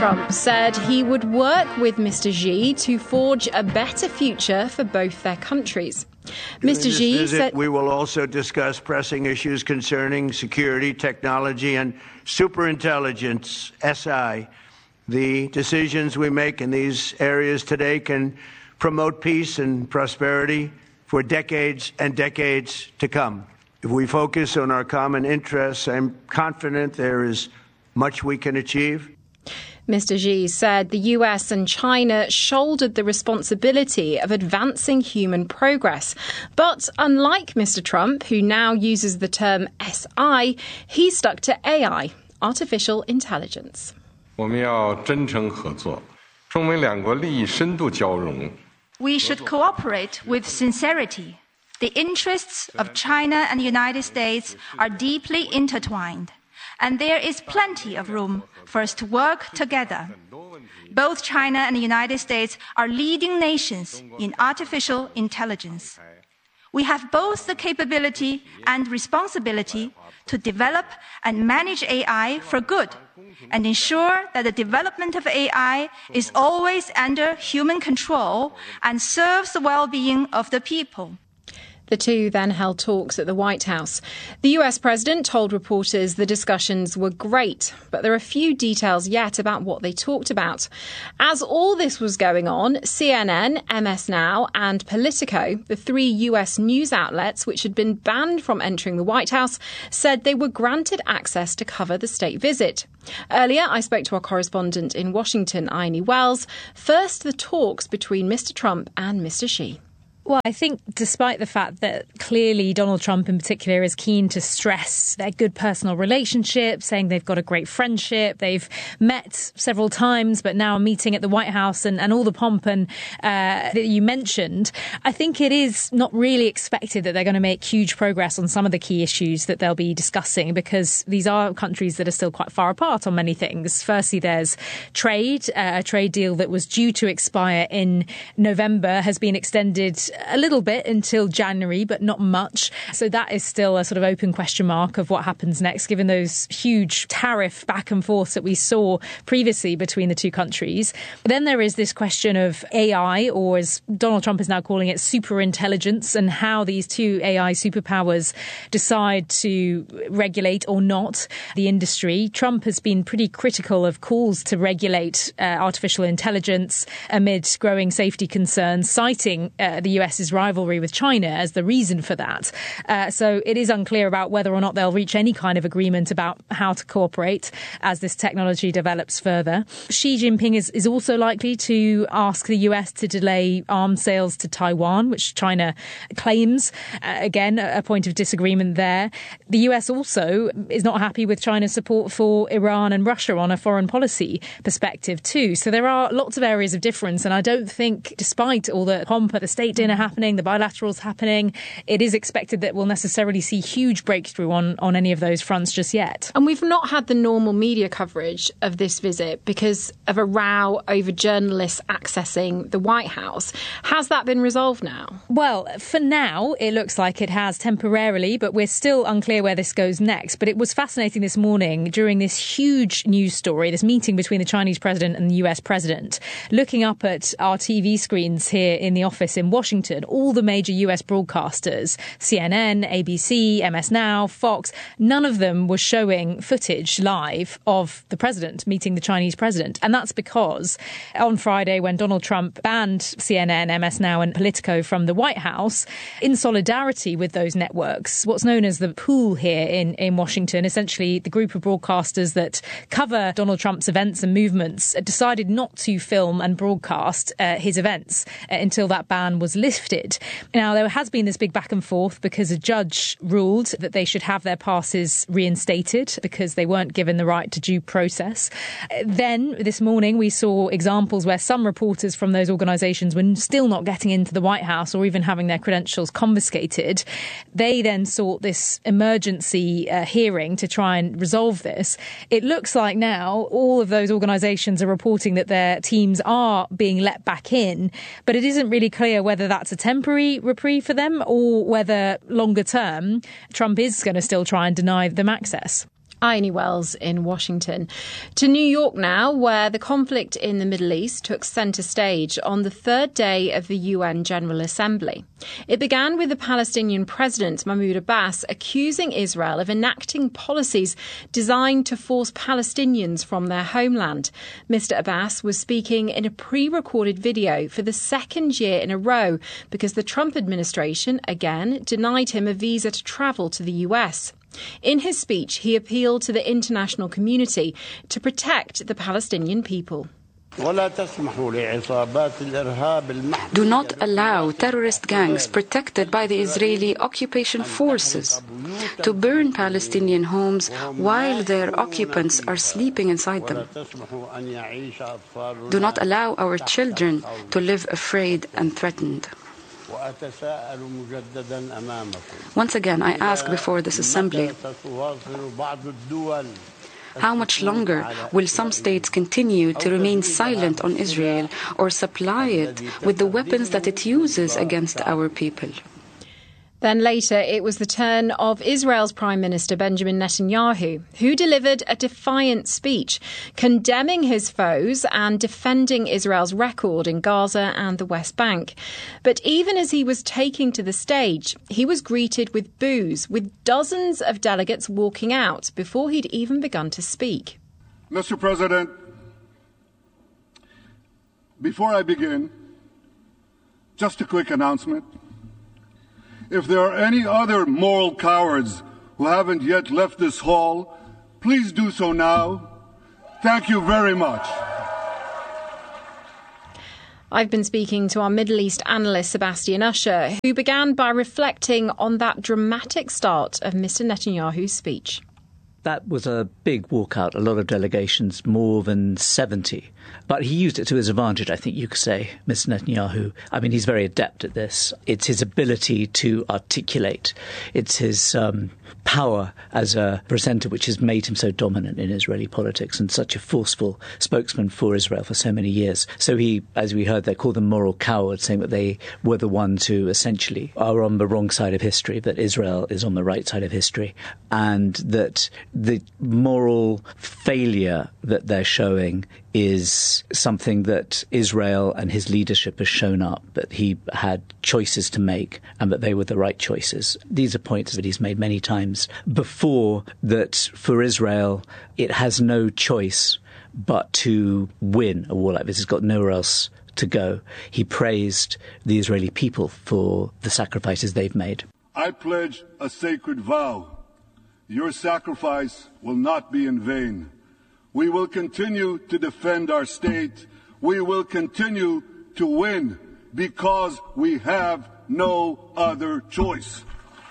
Trump said he would work with Mr. Xi to forge a better future for both their countries. Mr. Xi said we will also discuss pressing issues concerning security, technology, and superintelligence, SI. The decisions we make in these areas today can promote peace and prosperity for decades and decades to come. If we focus on our common interests, I'm confident there is much we can achieve. Mr. Xi said the US and China shouldered the responsibility of advancing human progress. But unlike Mr. Trump, who now uses the term SI, he stuck to AI, artificial intelligence. 我们要真诚合作，中美两国利益深度交融。 We should cooperate with sincerity. The interests of China and the United States are deeply intertwined, and there is plenty of room for us to work together. Both China and the United States are leading nations in artificial intelligence. We have both the capability and responsibility to develop and manage AI for good and ensure that the development of AI is always under human control and serves the well-being of the people. The two then held talks at the White House. The US president told reporters the discussions were great, but there are few details yet about what they talked about. As all this was going on, CNN, MS Now and Politico, the three US news outlets which had been banned from entering the White House, said they were granted access to cover the state visit. Earlier, I spoke to our correspondent in Washington, Ione Wells. First, the talks between Mr. Trump and Mr. Xi. Well, I think despite the fact that clearly Donald Trump in particular is keen to stress their good personal relationship, saying they've got a great friendship, they've met several times, but now a meeting at the White House and all the pomp and that you mentioned, I think it is not really expected that they're going to make huge progress on some of the key issues that they'll be discussing, because these are countries that are still quite far apart on many things. Firstly, there's trade. A trade deal that was due to expire in November has been extended a little bit until January, but not much. So that is still a sort of open question mark of what happens next, given those huge tariff back and forth that we saw previously between the two countries. Then there is this question of AI, or as Donald Trump is now calling it, superintelligence, and how these two AI superpowers decide to regulate or not the industry. Trump has been pretty critical of calls to regulate artificial intelligence amid growing safety concerns, citing the US's rivalry with China as the reason for that. So it is unclear about whether or not they'll reach any kind of agreement about how to cooperate as this technology develops further. Xi Jinping is also likely to ask the US to delay arms sales to Taiwan, which China claims. Again, a point of disagreement there. The US also is not happy with China's support for Iran and Russia on a foreign policy perspective too. So there are lots of areas of difference, and I don't think, despite all the pomp at the state dinner happening, the bilaterals happening, it is expected that we'll necessarily see huge breakthrough on any of those fronts just yet. And we've not had the normal media coverage of this visit because of a row over journalists accessing the White House. Has that been resolved now? Well, for now, it looks like it has temporarily, but we're still unclear where this goes next. But it was fascinating this morning during this huge news story, this meeting between the Chinese president and the US president, looking up at our TV screens here in the office in Washington, all the major US broadcasters, CNN, ABC, MS Now, Fox, none of them were showing footage live of the president meeting the Chinese president. And that's because on Friday, when Donald Trump banned CNN, MS Now and Politico from the White House, in solidarity with those networks, what's known as the pool here in Washington, essentially the group of broadcasters that cover Donald Trump's events and movements, decided not to film and broadcast his events until that ban was lifted. Now, there has been this big back and forth because a judge ruled that they should have their passes reinstated because they weren't given the right to due process. Then this morning we saw examples where some reporters from those organisations were still not getting into the White House or even having their credentials confiscated. They then sought this emergency hearing to try and resolve this. It looks like now all of those organisations are reporting that their teams are being let back in, but it isn't really clear whether that's a temporary reprieve for them or whether longer term Trump is going to still try and deny them access. Ione Wells in Washington. To New York now, where the conflict in the Middle East took centre stage on the third day of the UN General Assembly. It began with the Palestinian President Mahmoud Abbas accusing Israel of enacting policies designed to force Palestinians from their homeland. Mr. Abbas was speaking in a pre-recorded video for the second year in a row because the Trump administration again denied him a visa to travel to the US. In his speech, he appealed to the international community to protect the Palestinian people. Do not allow terrorist gangs protected by the Israeli occupation forces to burn Palestinian homes while their occupants are sleeping inside them. Do not allow our children to live afraid and threatened. Once again, I ask before this assembly, how much longer will some states continue to remain silent on Israel or supply it with the weapons that it uses against our people? Then later, it was the turn of Israel's Prime Minister Benjamin Netanyahu, who delivered a defiant speech condemning his foes and defending Israel's record in Gaza and the West Bank. But even as he was taking to the stage, he was greeted with boos, with dozens of delegates walking out before he'd even begun to speak. Mr. President, before I begin, just a quick announcement. If there are any other moral cowards who haven't yet left this hall, please do so now. Thank you very much. I've been speaking to our Middle East analyst, Sebastian Usher, who began by reflecting on that dramatic start of Mr. Netanyahu's speech. That was a big walkout, a lot of delegations, more than 70. But he used it to his advantage, I think you could say, Mr. Netanyahu. I mean, he's very adept at this. It's his ability to articulate. It's his power as a presenter which has made him so dominant in Israeli politics and such a forceful spokesman for Israel for so many years. So he, as we heard, they called them moral cowards, saying that they were the ones who essentially are on the wrong side of history, that Israel is on the right side of history, and that the moral failure that they're showing is something that Israel and his leadership has shown up, that he had choices to make and that they were the right choices. These are points that he's made many times before, that for Israel, it has no choice but to win a war like this. It's got nowhere else to go. He praised the Israeli people for the sacrifices they've made. I pledge a sacred vow. Your sacrifice will not be in vain. We will continue to defend our state. We will continue to win because we have no other choice.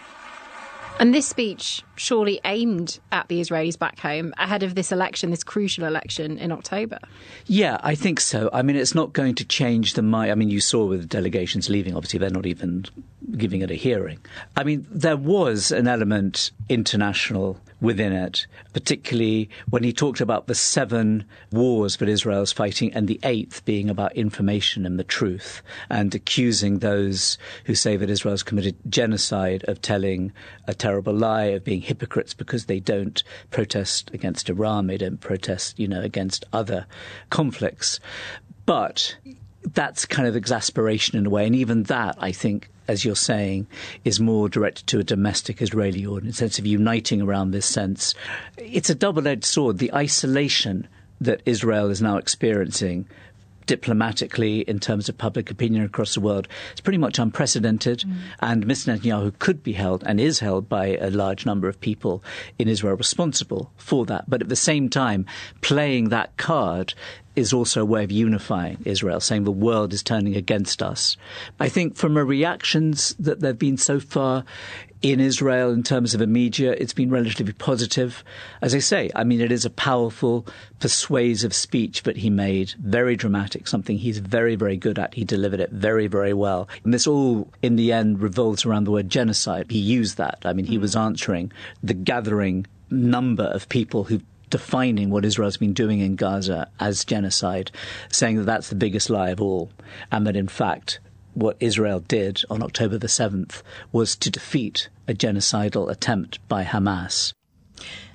And this speech surely aimed at the Israelis back home ahead of this election, this crucial election in October. Yeah, I think so. I mean, it's not going to change the mind. I mean, you saw with the delegations leaving, obviously they're not even giving it a hearing. I mean, there was an element international within it, particularly when he talked about the 7 wars that Israel's fighting and the 8th being about information and the truth, and accusing those who say that Israel's committed genocide of telling a terrible lie, of being hypocrites because they don't protest against Iran, they don't protest, against other conflicts. But that's kind of exasperation in a way, and even that, I think, as you're saying, is more directed to a domestic Israeli audience, in the sense of uniting around this sense. It's a double-edged sword. The isolation that Israel is now experiencing diplomatically in terms of public opinion across the world is pretty much unprecedented. And Mr. Netanyahu could be held and is held by a large number of people in Israel responsible for that. But at the same time, playing that card is also a way of unifying Israel, saying the world is turning against us. I think from the reactions that there have been so far in Israel in terms of the media, it's been relatively positive. As I say, I mean, it is a powerful, persuasive speech that he made, very dramatic, something he's very, very good at. He delivered it very, very well. And this all, in the end, revolves around the word genocide. He used that. I mean, he was answering the gathering number of people who defining what Israel's been doing in Gaza as genocide, saying that that's the biggest lie of all, and that in fact what Israel did on October the 7th was to defeat a genocidal attempt by Hamas.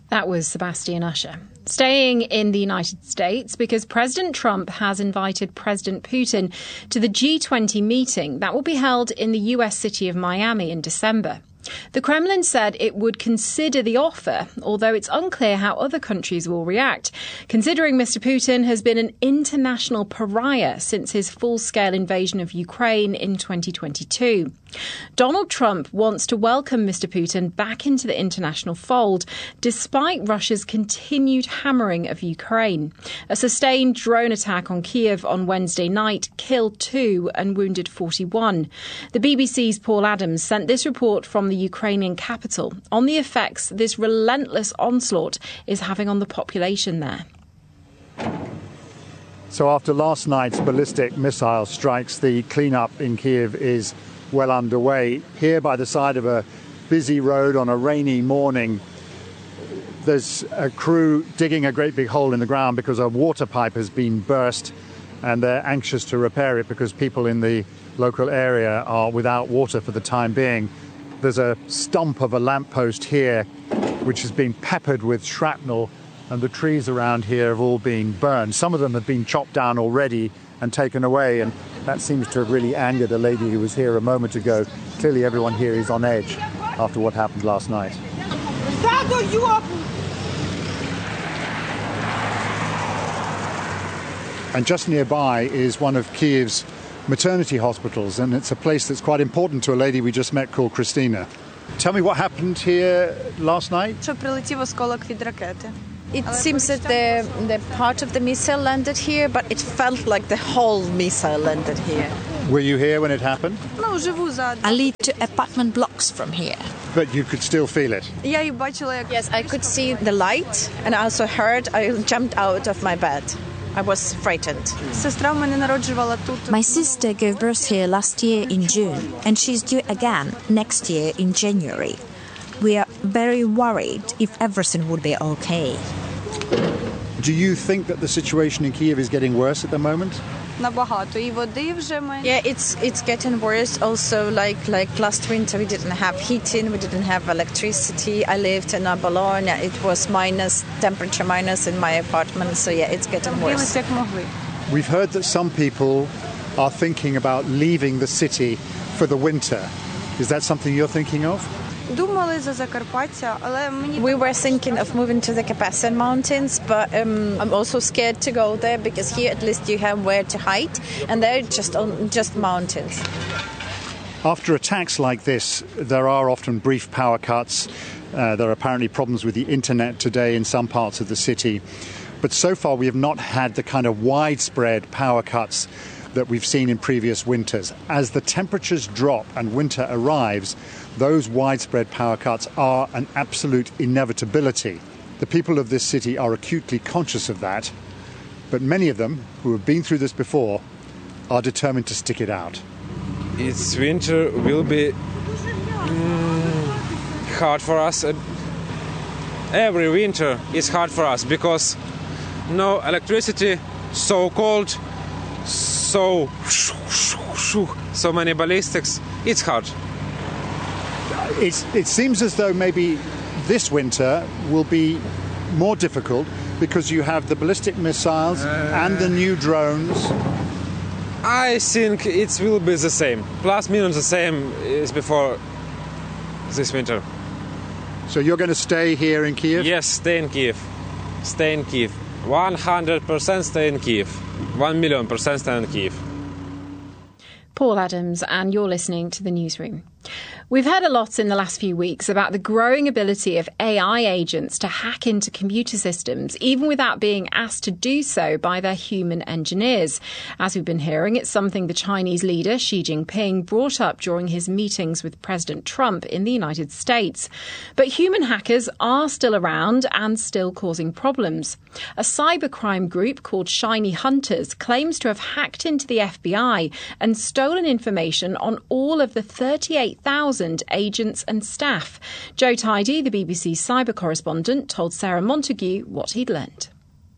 That was Sebastian Usher. Staying in the United States, because President Trump has invited President Putin to the G20 meeting that will be held in the US city of Miami in December. The Kremlin said it would consider the offer, although it's unclear how other countries will react, considering Mr. Putin has been an international pariah since his full-scale invasion of Ukraine in 2022. Donald Trump wants to welcome Mr. Putin back into the international fold, despite Russia's continued hammering of Ukraine. A sustained drone attack on Kiev on Wednesday night killed 2 and wounded 41. The BBC's Paul Adams sent this report from the Ukrainian capital on the effects this relentless onslaught is having on the population there. So after last night's ballistic missile strikes, the cleanup in Kiev is well underway. Here by the side of a busy road on a rainy morning, there's a crew digging a great big hole in the ground because a water pipe has been burst, and they're anxious to repair it because people in the local area are without water for the time being. There's a stump of a lamppost here which has been peppered with shrapnel, and the trees around here have all been burned. Some of them have been chopped down already and taken away, and that seems to have really angered a lady who was here a moment ago. Clearly everyone here is on edge after what happened last night. And just nearby is one of Kiev's maternity hospitals, and it's a place that's quite important to a lady we just met called Christina. Tell me what happened here last night? It seems that the part of the missile landed here, but it felt like the whole missile landed here. Were you here when it happened? I live 2 apartment blocks from here. But you could still feel it? Yes, I could see the light, and I also heard. I jumped out of my bed. I was frightened. My sister gave birth here last year in June, and she's due again next year in January. We are very worried if everything would be okay. Do you think that the situation in Kiev is getting worse at the moment? Yeah, it's getting worse. Also, like last winter, we didn't have heating, we didn't have electricity. I lived in Bologna. It was temperature minus in my apartment. So yeah, it's getting worse. We've heard that some people are thinking about leaving the city for the winter. Is that something you're thinking of? We were thinking of moving to the Carpathian Mountains, but I'm also scared to go there because here at least you have where to hide, and they're just mountains. After attacks like this, there are often brief power cuts. There are apparently problems with the internet today in some parts of the city. But so far we have not had the kind of widespread power cuts that we've seen in previous winters. As the temperatures drop and winter arrives, those widespread power cuts are an absolute inevitability. The people of this city are acutely conscious of that, but many of them, who have been through this before, are determined to stick it out. It's winter will be hard for us. Every winter is hard for us because no electricity, so cold, so many ballistics. It's hard. It seems as though maybe this winter will be more difficult because you have the ballistic missiles and the new drones. I think it will be the same. Plus minus the same as before this winter. So you're going to stay here in Kiev? Yes, stay in Kiev. Stay in Kiev. 100% stay in Kiev. 1,000,000% stay in Kiev. Paul Adams, and you're listening to The Newsroom. We've heard a lot in the last few weeks about the growing ability of AI agents to hack into computer systems, even without being asked to do so by their human engineers. As we've been hearing, it's something the Chinese leader Xi Jinping brought up during his meetings with President Trump in the United States. But human hackers are still around and still causing problems. A cybercrime group called Shiny Hunters claims to have hacked into the FBI and stolen information on all of the 38,000 agents and staff. Joe Tidy, the BBC cyber correspondent, told Sarah Montague what he'd learned.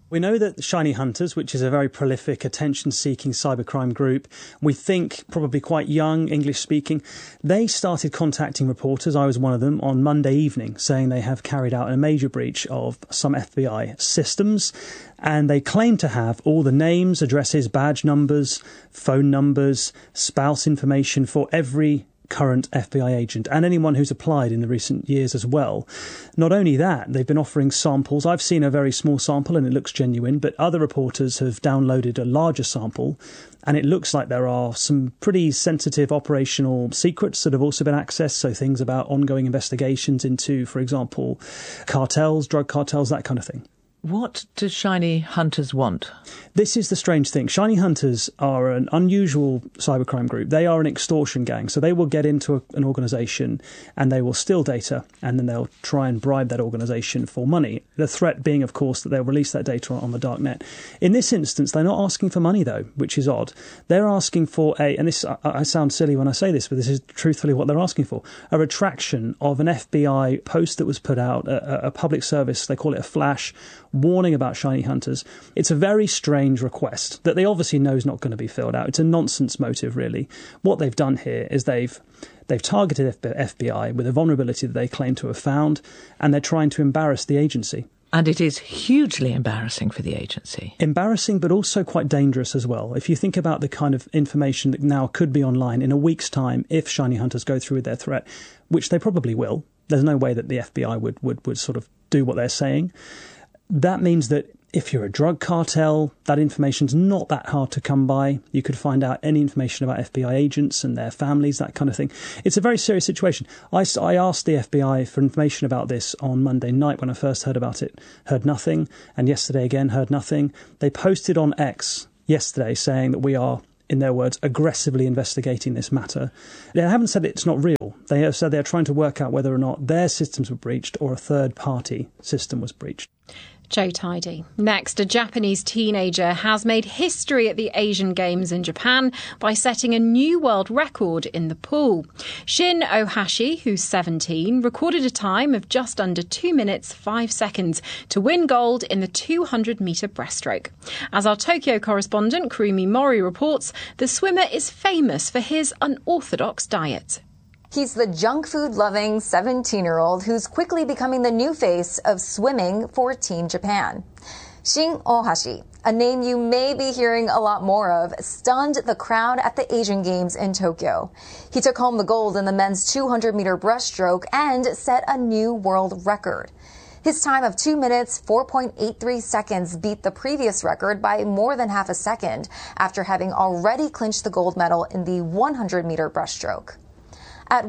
We know that Shiny Hunters, which is a very prolific, attention-seeking cybercrime group, we think probably quite young, English-speaking, they started contacting reporters, I was one of them, on Monday evening, saying they have carried out a major breach of some FBI systems, and they claim to have all the names, addresses, badge numbers, phone numbers, spouse information for every current FBI agent and anyone who's applied in the recent years as well. Not only that, they've been offering samples. I've seen a very small sample and it looks genuine, but other reporters have downloaded a larger sample and it looks like there are some pretty sensitive operational secrets that have also been accessed, so things about ongoing investigations into, for example, cartels, drug cartels, that kind of thing. What do Shiny Hunters want? This is the strange thing. Shiny Hunters are an unusual cybercrime group. They are an extortion gang. So they will get into an organisation and they will steal data and then they'll try and bribe that organisation for money. The threat being, of course, that they'll release that data on the dark net. In this instance, they're not asking for money, though, which is odd. They're asking for and this, I sound silly when I say this, but this is truthfully what they're asking for, a retraction of an FBI post that was put out, a public service, they call it a flash, warning about Shiny Hunters. It's a very strange request that they obviously know is not going to be filled out. It's a nonsense motive, really. What they've done here is they've targeted FBI with a vulnerability that they claim to have found, and they're trying to embarrass the agency. And it is hugely embarrassing for the agency. Embarrassing, but also quite dangerous as well. If you think about the kind of information that now could be online in a week's time, if Shiny Hunters go through with their threat, which they probably will, there's no way that the FBI would sort of do what they're saying. That means that if you're a drug cartel, that information's not that hard to come by. You could find out any information about FBI agents and their families, that kind of thing. It's a very serious situation. I asked the FBI for information about this on Monday night when I first heard about it. Heard nothing. And yesterday again, heard nothing. They posted on X yesterday saying that we are, in their words, aggressively investigating this matter. They haven't said it's not real. They have said they're trying to work out whether or not their systems were breached or a third-party system was breached. Joe Tidy. Next, a Japanese teenager has made history at the Asian Games in Japan by setting a new world record in the pool. Shin Ohashi, who's 17, recorded a time of just under 2 minutes 5 seconds to win gold in the 200-metre breaststroke. As our Tokyo correspondent Kurumi Mori reports, the swimmer is famous for his unorthodox diet. He's the junk food-loving 17-year-old who's quickly becoming the new face of swimming for Team Japan. Shin Ohashi, a name you may be hearing a lot more of, stunned the crowd at the Asian Games in Tokyo. He took home the gold in the men's 200-meter breaststroke and set a new world record. His time of 2 minutes, 4.83 seconds beat the previous record by more than half a second after having already clinched the gold medal in the 100-meter breaststroke. At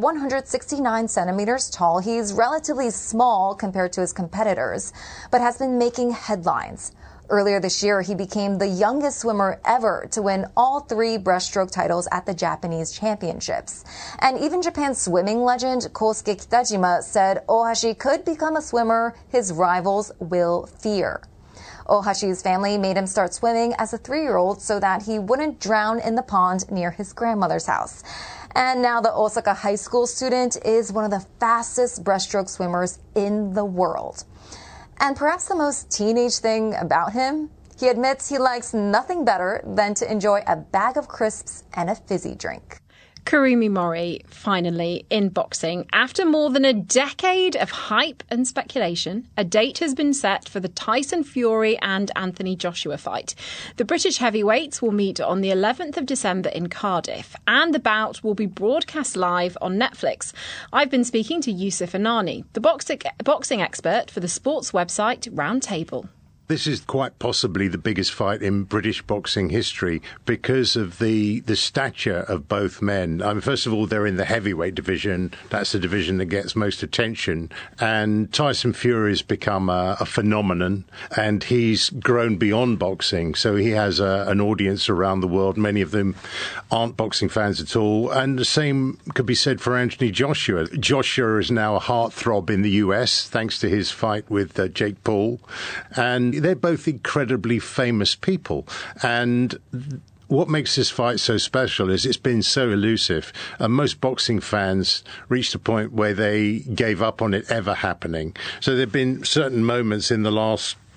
169 centimeters tall, he's relatively small compared to his competitors, but has been making headlines. Earlier this year, he became the youngest swimmer ever to win all 3 breaststroke titles at the Japanese Championships. And even Japan's swimming legend Kosuke Kitajima said Ohashi could become a swimmer his rivals will fear. Ohashi's family made him start swimming as a 3-year-old so that he wouldn't drown in the pond near his grandmother's house. And now the Osaka high school student is one of the fastest breaststroke swimmers in the world. And perhaps the most teenage thing about him, he admits he likes nothing better than to enjoy a bag of crisps and a fizzy drink. Kurumi Mori, finally, in boxing. After more than a decade of hype and speculation, a date has been set for the Tyson Fury and Anthony Joshua fight. The British heavyweights will meet on the 11th of December in Cardiff, and the bout will be broadcast live on Netflix. I've been speaking to Yusuf Anani, the boxing expert for the sports website Roundtable. This is quite possibly the biggest fight in British boxing history because of the stature of both men. I mean, first of all, they're in the heavyweight division. That's the division that gets most attention. And Tyson Fury's become a phenomenon, and he's grown beyond boxing. So he has an audience around the world. Many of them aren't boxing fans at all. And the same could be said for Anthony Joshua. Joshua is now a heartthrob in the US, thanks to his fight with Jake Paul. And they're both incredibly famous people. And what makes this fight so special is it's been so elusive. Most boxing fans reached a point where they gave up on it ever happening. So there have been certain moments in the last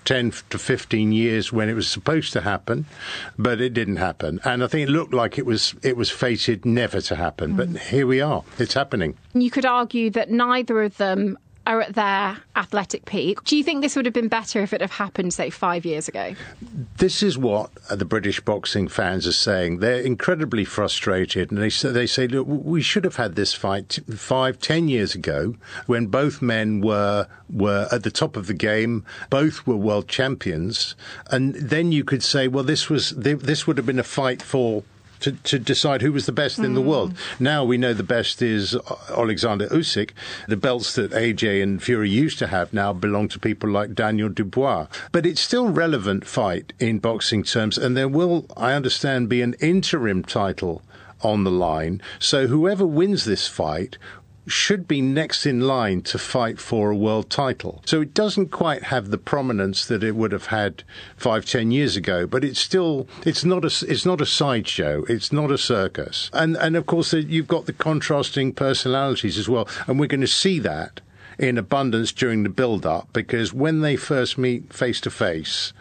10 to 15 years when it was supposed to happen, but it didn't happen. And I think it looked like it was fated never to happen. But here we are. It's happening. You could argue that neither of them are at their athletic peak. Do you think this would have been better if it had happened, say, 5 years ago? This is what the British boxing fans are saying. They're incredibly frustrated, and they say, look, we should have had this fight 5-10 years ago when both men were at the top of the game, both were world champions, and then you could say, well, this would have been a fight to decide who was the best in the world. Now we know the best is Alexander Usyk. The belts that AJ and Fury used to have now belong to people like Daniel Dubois. But it's still a relevant fight in boxing terms, and there will, I understand, be an interim title on the line. So whoever wins this fight should be next in line to fight for a world title. So it doesn't quite have the prominence that it would have had 5-10 years ago, but it's not a sideshow, it's not a circus. And of course you've got the contrasting personalities as well, and we're going to see that in abundance during the build-up, because when they first meet face-to-face,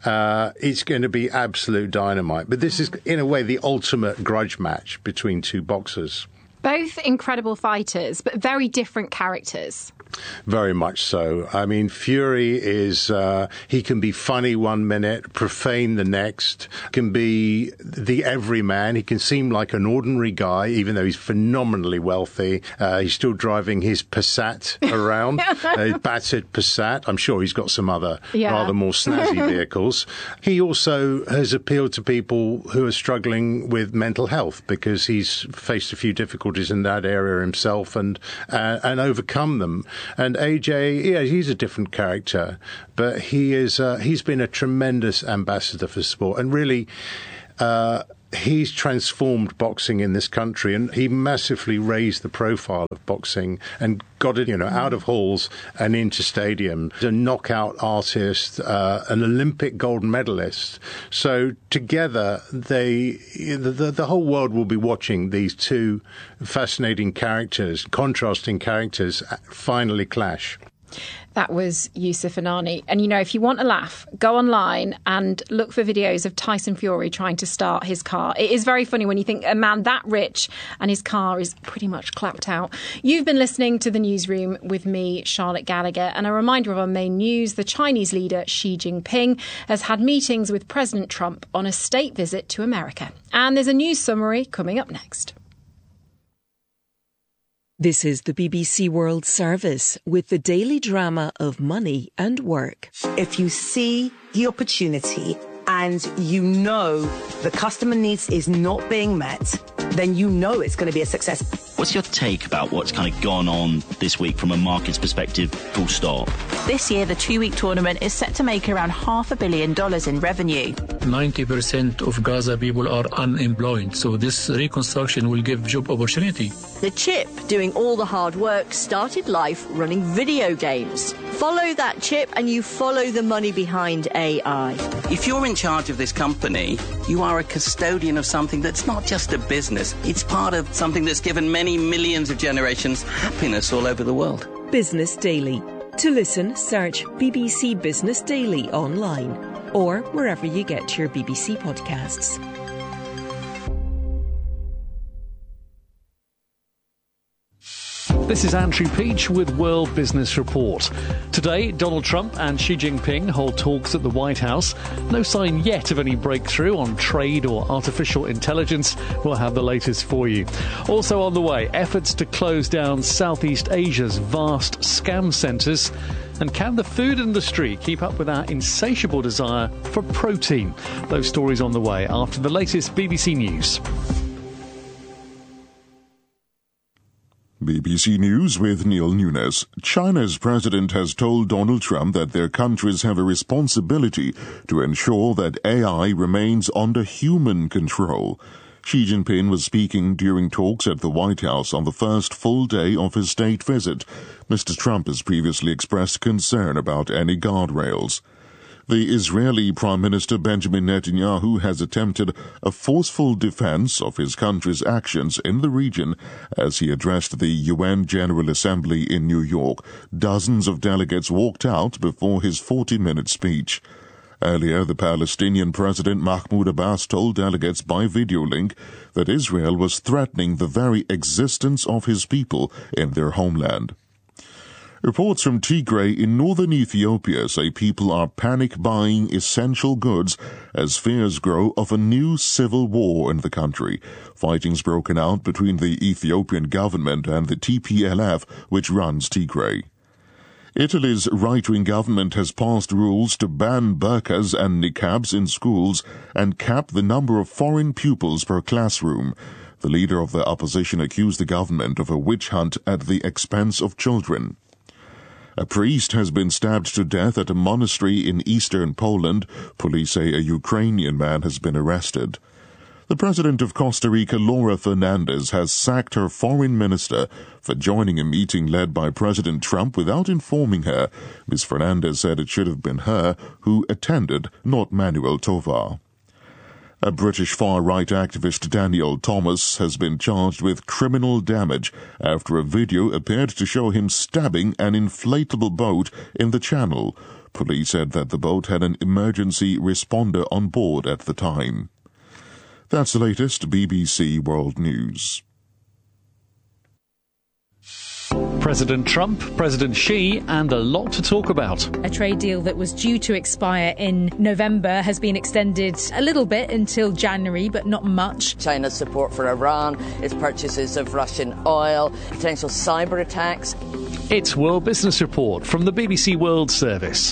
it's going to be absolute dynamite. But this is, in a way, the ultimate grudge match between two boxers. Both incredible fighters, but very different characters. Very much so. I mean, Fury is, he can be funny one minute, profane the next, can be the everyman. He can seem like an ordinary guy, even though he's phenomenally wealthy. He's still driving his Passat around, a battered Passat. I'm sure he's got some other rather more snazzy vehicles. He also has appealed to people who are struggling with mental health, because he's faced a few difficulties in that area himself and overcome them. And AJ, he's a different character, but he's been a tremendous ambassador for sport, and really he's transformed boxing in this country, and he massively raised the profile of boxing and got it, out of halls and into stadiums. A knockout artist, an Olympic gold medalist. So together, the whole world will be watching these two fascinating characters, contrasting characters, finally clash. That was Yousef Inani. And, if you want a laugh, go online and look for videos of Tyson Fury trying to start his car. It is very funny when you think a man that rich and his car is pretty much clapped out. You've been listening to The Newsroom with me, Charlotte Gallagher. And a reminder of our main news, the Chinese leader Xi Jinping has had meetings with President Trump on a state visit to America. And there's a news summary coming up next. This is the BBC World Service with the daily drama of money and work. If you see the opportunity and the customer needs is not being met, then it's going to be a success. What's your take about what's kind of gone on this week from a market's perspective, full stop? This year, the 2-week tournament is set to make around $500 million in revenue. 90% of Gaza people are unemployed, so this reconstruction will give job opportunity. The chip, doing all the hard work, started life running video games. Follow that chip and you follow the money behind AI. If you're in charge of this company, you are a custodian of something that's not just a business. It's part of something that's given many millions of generations happiness all over the world. Business Daily. To listen, search BBC Business Daily online or wherever you get your BBC podcasts. This is Andrew Peach with World Business Report. Today, Donald Trump and Xi Jinping hold talks at the White House. No sign yet of any breakthrough on trade or artificial intelligence. We'll have the latest for you. Also on the way, efforts to close down Southeast Asia's vast scam centres. And can the food industry keep up with our insatiable desire for protein? Those stories on the way after the latest BBC News. BBC News with Neil Nunes. China's president has told Donald Trump that their countries have a responsibility to ensure that AI remains under human control. Xi Jinping was speaking during talks at the White House on the first full day of his state visit. Mr. Trump has previously expressed concern about any guardrails. The Israeli Prime Minister Benjamin Netanyahu has attempted a forceful defense of his country's actions in the region as he addressed the UN General Assembly in New York. Dozens of delegates walked out before his 40-minute speech. Earlier, the Palestinian President Mahmoud Abbas told delegates by video link that Israel was threatening the very existence of his people in their homeland. Reports from Tigray in northern Ethiopia say people are panic-buying essential goods as fears grow of a new civil war in the country. Fighting's broken out between the Ethiopian government and the TPLF, which runs Tigray. Italy's right-wing government has passed rules to ban burqas and niqabs in schools and cap the number of foreign pupils per classroom. The leader of the opposition accused the government of a witch hunt at the expense of children. A priest has been stabbed to death at a monastery in eastern Poland. Police say a Ukrainian man has been arrested. The president of Costa Rica, Laura Fernandez, has sacked her foreign minister for joining a meeting led by President Trump without informing her. Ms. Fernandez said it should have been her who attended, not Manuel Tovar. A British far-right activist, Daniel Thomas, has been charged with criminal damage after a video appeared to show him stabbing an inflatable boat in the Channel. Police said that the boat had an emergency responder on board at the time. That's the latest BBC World News. President Trump, President Xi, and a lot to talk about. A trade deal that was due to expire in November has been extended a little bit until January, but not much. China's support for Iran, its purchases of Russian oil, potential cyber attacks. It's World Business Report from the BBC World Service.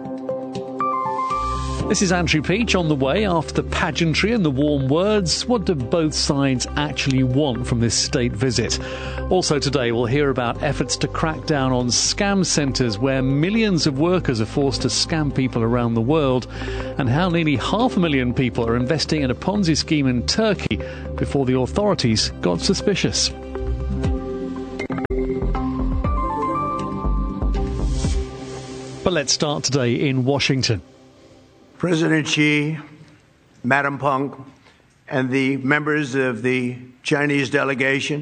This is Andrew Peach on the way after the pageantry and the warm words. What do both sides actually want from this state visit? Also today we'll hear about efforts to crack down on scam centres where millions of workers are forced to scam people around the world, and how nearly 500,000 people are investing in a Ponzi scheme in Turkey before the authorities got suspicious. But let's start today in Washington. President Xi, Madam Peng, and the members of the Chinese delegation